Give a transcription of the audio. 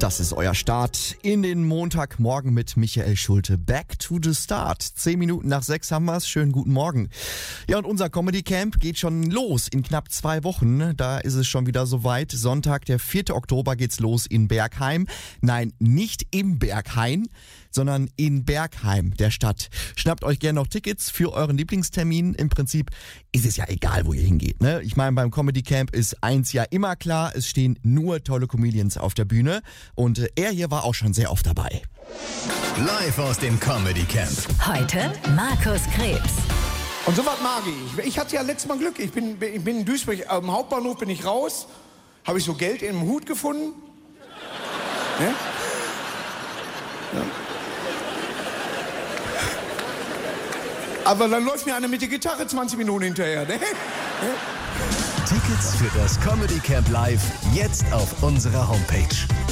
Das ist euer Start in den Montagmorgen mit Michael Schulte. Back to the start. 10 Minuten nach 6 haben wir's. Schönen guten Morgen. Ja, und unser Comedy Camp geht schon los in knapp 2 Wochen. Da ist es schon wieder soweit. Sonntag, der 4. Oktober geht's los in Bergheim. Nein, nicht im Berghain, sondern in Bergheim, der Stadt. Schnappt euch gerne noch Tickets für euren Lieblingstermin. Im Prinzip ist es ja egal, wo ihr hingeht, ne? Ich meine, beim Comedy Camp ist eins ja immer klar, es stehen nur tolle Comedians auf der Bühne. Und er hier war auch schon sehr oft dabei. Live aus dem Comedy Camp. Heute Markus Krebs. Und so was mag ich. Ich hatte ja letztes Mal Glück. Ich bin in Duisburg, am Hauptbahnhof bin ich raus, habe ich so Geld in einem Hut gefunden. Ne? Ja. Aber dann läuft mir einer mit der Gitarre 20 Minuten hinterher. Ne? Tickets für das Comedy Camp Live jetzt auf unserer Homepage.